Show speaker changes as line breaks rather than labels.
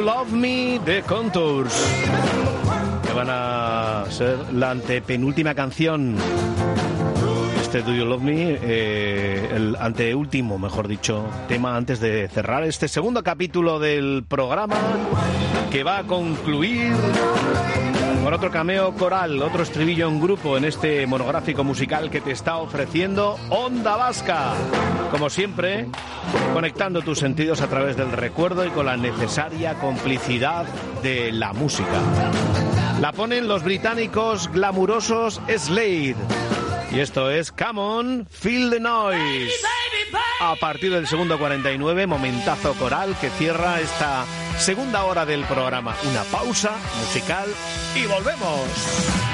Love Me de Contours, que van a ser la antepenúltima canción. Este Do You Love Me, el anteúltimo, mejor dicho, tema antes de cerrar este segundo capítulo del programa, que va a concluir con otro cameo coral, otro estribillo en grupo en este monográfico musical que te está ofreciendo Onda Vasca. Como siempre, conectando tus sentidos a través del recuerdo y con la necesaria complicidad de la música. La ponen los británicos glamurosos Slade. Y esto es Come On, Feel the Noise. A partir del segundo 49, momentazo coral que cierra esta segunda hora del programa. Una pausa musical y volvemos.